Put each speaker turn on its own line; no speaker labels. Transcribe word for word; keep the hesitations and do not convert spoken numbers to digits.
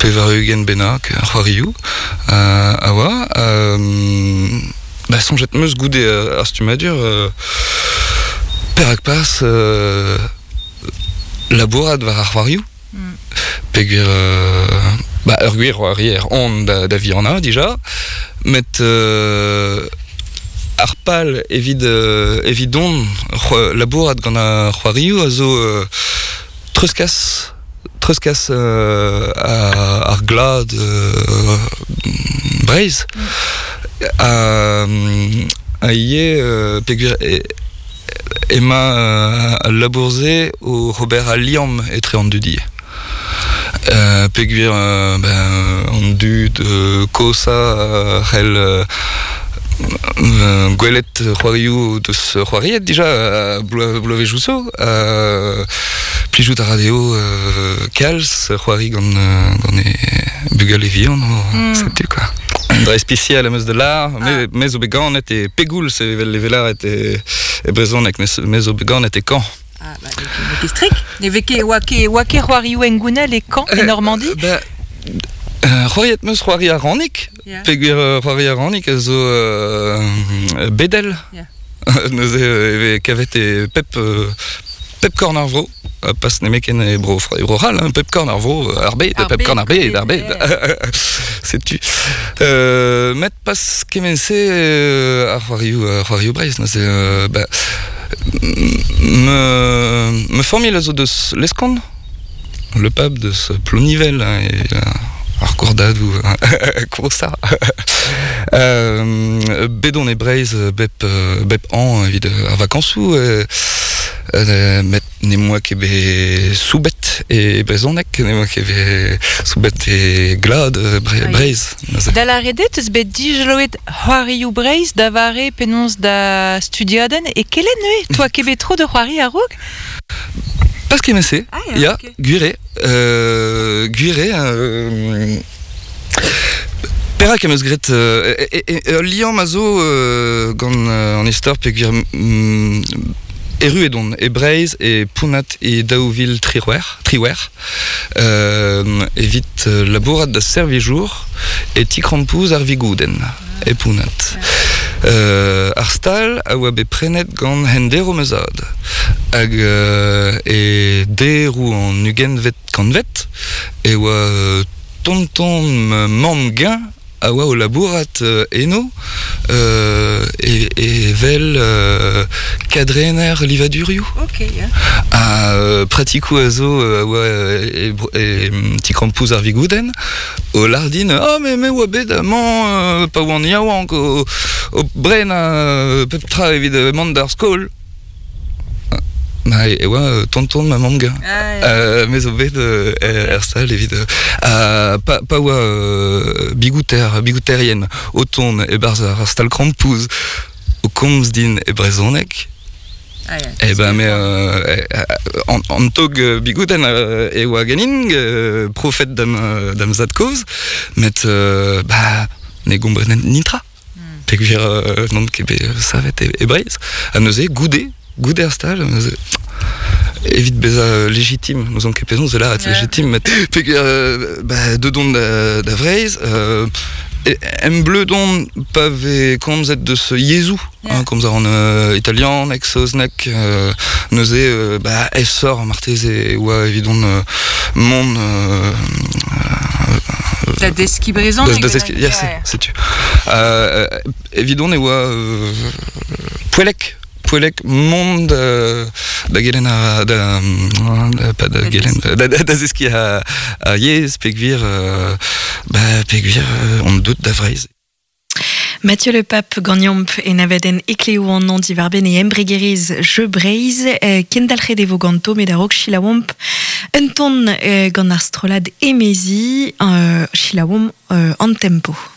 pevarugen benak ar c'hoarioù euh, a oa euh, bah sonjet meus goude euh, ar stumadur euh, perak pas euh, labourat war ar c'hoarioù mm. peguer euh, bah ur gwir c'hoarier on da, da viana déjà met euh, ar pal evit euh, evidon labourat gant ar c'hoarioù a zo euh, treuskas treuskas euh, ar glad euh, Breizh mm. a, a ie euh, peguer e, ema euh, a labourze au Robert a liam etre an dudi euh, peguer euh, ben, an dud euh, kosa euh, rel euh, Euh, gwelet c'hoarioù deus c'hoariet déjà euh, blove jouso euh, plijout a radio euh, kalz c'hoari gant euh, gant e bugel e vihan mm. setu quoi dra spécial am eus de l'ar ah. mez o beganet e pegoul se vel le velar et e, e brezonek mez o beganet e kan.
Ah, bah, veke strik ne veke oake oake c'hoarioù en gounel e kan e Normandie
bah, Uh, c'hoariet meus c'hoari a rannik, yeah. peguer uh, c'hoari a rannik a zo uh, bedel. Yeah. Neuze uh, eve kavet e pep, uh, pep korn ar vro, uh, pas ne meken e bro, e bro ral, hein, pep korn ar vro, ar bed, ar pep korn ar bed, ar bed. Setu. Uh, met pas kemense uh, ar c'hoarioù, ar c'hoarioù Breizh, neuze, uh, bah, me, me formil a zo deus leskant, le pab deus plonivel, hein, et, uh, ar kordadou quoi ça euh, bedon e Breizh bep bep an evit ar vakañsoù euh, euh, met ne moa kebe soubet e brezonek ne moa kebe soubet e glad bre, Breizh
da la redet eus bet dijloet c'hoarioù Breizh da vare penons da studiaden e kelen neue toa kebe tro de c'hoari a roug
pas kemese
ah,
ya, ya okay. Gwire euh, Gwire euh, perak am eus gret euh, e, e, e, liam a zo euh, gant euh, an istor pe gwir mm, eru edon e Breizh e pounat e daouvil triwer triwer euh, evit euh, labourat da servijour e tikrampouz ar vigouden ah. e pounat ah. Euh, ar stal a oa bet prenet gant hender o meuzad hag euh, e derou an ugen vet kant vet e oa euh, tonton mam gain a oa o labourat euh, eno euh, e, e vel euh, kadrener livadurioù
ok yeah.
a euh, pratikou a zo a oa e, e, e tikrampouz ar vigouden o lardin oh me me oa bet man euh, pa oan yaouank o, o bren a pep tra evit mand d'ar skol ma e oa tonton ma mam gain ah, yeah. euh, mez o bet euh, er, er stal evit euh, pa, pa oa euh, bigouter bigouterien o ton e barz ar stal krampouz o komz din e brezonek ah, yeah. e ba me euh, an, an tog bigouden euh, e oa ganin euh, profet dam, dam zad koz met euh, ba ne gombrenet nitra mm. peguer euh, non kebe savet e, e Breizh a neuze goude goude ar stal neuze evit beza légitime nous on kepezon ze la yeah. légitime met peguer euh, ba de don da, da Breizh euh, em bleu don pa ve komzet deus yezou yeah. hein, komz ar an euh, italien nek soznek euh, neuze euh, ba essor martez e oa evidon euh, mon euh,
da deski brezon
da deski ya c'est tu euh, evidon e oa euh, poelek poelek mond euh, da gelen a da, da pas da gelen da, da, da zeski a, a yez pegvir euh, ba pegvir euh, on doute da Breizh.
Mathieu Le Pape Gagnamp et Navaden Ekleo en nom d'Ivarben et Embregeriz Je Breizh Kendalre de Voganto Medarok Chilawamp un ton euh, gant ar strolad emezi euh, Chilawam euh, en tempo.